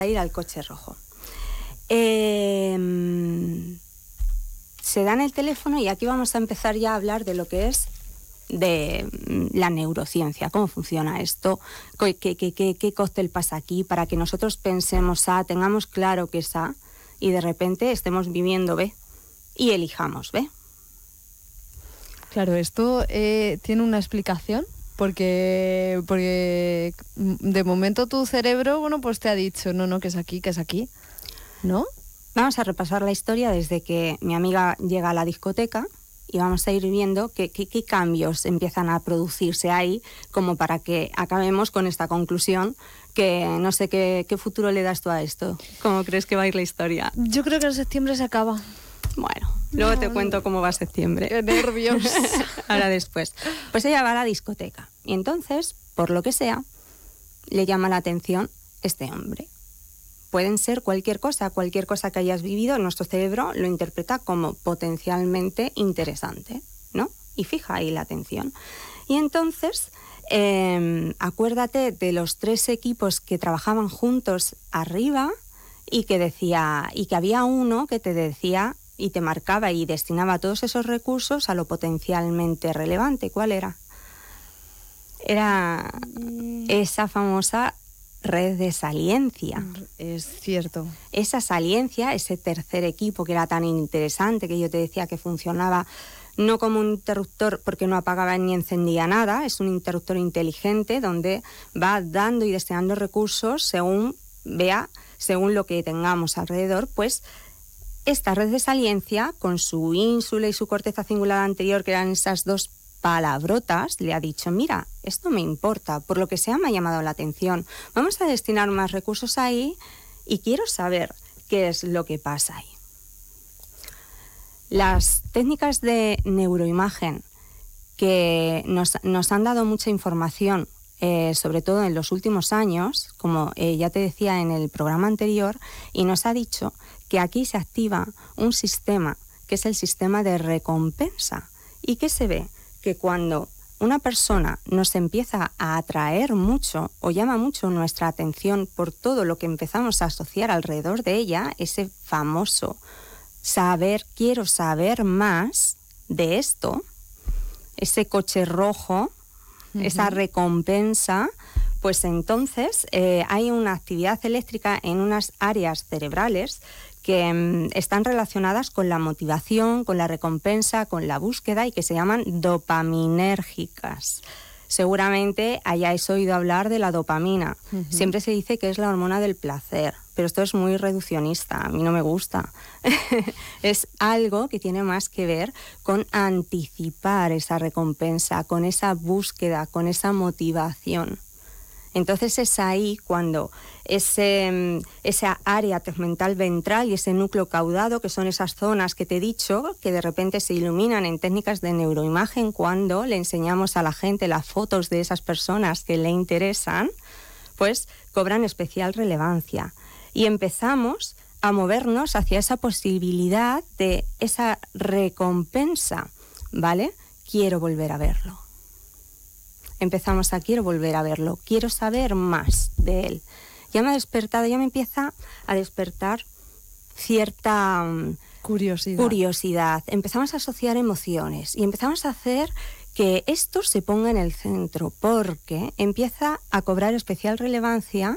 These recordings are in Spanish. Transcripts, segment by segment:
ir al coche rojo. Se dan el teléfono y aquí vamos a empezar ya a hablar de lo que es de la neurociencia, cómo funciona esto, qué cóctel pasa aquí, para que nosotros pensemos A, tengamos claro que es A, y de repente estemos viviendo B y elijamos B. Claro, esto tiene una explicación, porque de momento tu cerebro, bueno, pues te ha dicho, no, que es aquí, ¿no? Vamos a repasar la historia desde que mi amiga llega a la discoteca y vamos a ir viendo qué cambios empiezan a producirse ahí, como para que acabemos con esta conclusión, que no sé qué futuro le das tú a esto. ¿Cómo crees que va a ir la historia? Yo creo que en septiembre se acaba. Bueno, luego te cuento cómo va septiembre. ¡Qué nervios! Ahora después. Pues ella va a la discoteca y entonces, por lo que sea, le llama la atención este hombre. Pueden ser cualquier cosa que hayas vivido, nuestro cerebro lo interpreta como potencialmente interesante, ¿no? Y fija ahí la atención. Y entonces, acuérdate de los 3 equipos que trabajaban juntos arriba y que había uno que te decía y te marcaba y destinaba todos esos recursos a lo potencialmente relevante. ¿Cuál era? Era esa famosa red de saliencia. Es cierto. Esa saliencia, ese tercer equipo que era tan interesante, que yo te decía que funcionaba no como un interruptor porque no apagaba ni encendía nada, es un interruptor inteligente donde va dando y destinando recursos según lo que tengamos alrededor, pues esta red de saliencia, con su ínsula y su corteza cingulada anterior, que eran esas 2 palabrotas, le ha dicho, mira, esto me importa, por lo que sea me ha llamado la atención, vamos a destinar más recursos ahí y quiero saber qué es lo que pasa ahí. Las técnicas de neuroimagen que nos han dado mucha información, sobre todo en los últimos años, como ya te decía en el programa anterior, y nos ha dicho que aquí se activa un sistema, que es el sistema de recompensa, y que se ve que cuando una persona nos empieza a atraer mucho o llama mucho nuestra atención por todo lo que empezamos a asociar alrededor de ella, ese famoso quiero saber más de esto, ese coche rojo, esa recompensa, pues entonces hay una actividad eléctrica en unas áreas cerebrales que están relacionadas con la motivación, con la recompensa, con la búsqueda y que se llaman dopaminérgicas. Seguramente hayáis oído hablar de la dopamina. Siempre se dice que es la hormona del placer, pero esto es muy reduccionista, a mí no me gusta. Es algo que tiene más que ver con anticipar esa recompensa, con esa búsqueda, con esa motivación. Entonces es ahí cuando esa área tegmental ventral y ese núcleo caudado, que son esas zonas que te he dicho, que de repente se iluminan en técnicas de neuroimagen cuando le enseñamos a la gente las fotos de esas personas que le interesan, pues cobran especial relevancia. Y empezamos a movernos hacia esa posibilidad de esa recompensa, ¿vale? Quiero volver a verlo. Empezamos a quiero volver a verlo, quiero saber más de él. Ya me ha despertado, ya me empieza a despertar cierta curiosidad. Empezamos a asociar emociones y empezamos a hacer que esto se ponga en el centro, porque empieza a cobrar especial relevancia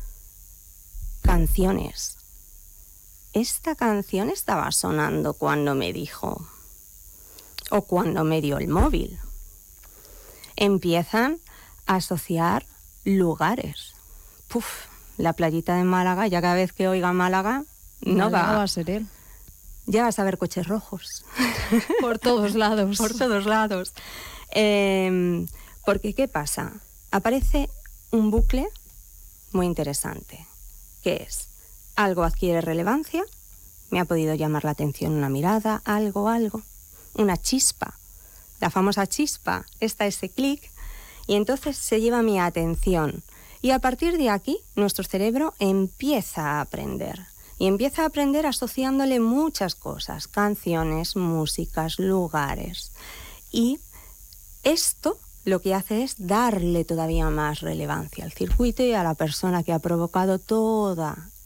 canciones. Esta canción estaba sonando cuando me dijo, o cuando me dio el móvil. Empiezan a asociar lugares. La playita de Málaga, ya cada vez que oiga Málaga, no va a ser él. Ya vas a ver coches rojos. Por todos lados. Por todos lados. Porque, ¿qué pasa? Aparece un bucle muy interesante, que es, algo adquiere relevancia, me ha podido llamar la atención una mirada, algo, una chispa. La famosa chispa, ese clic, y entonces se lleva mi atención. Y a partir de aquí, nuestro cerebro empieza a aprender. Y empieza a aprender asociándole muchas cosas, canciones, músicas, lugares. Y esto lo que hace es darle todavía más relevancia al circuito y a la persona que ha provocado toda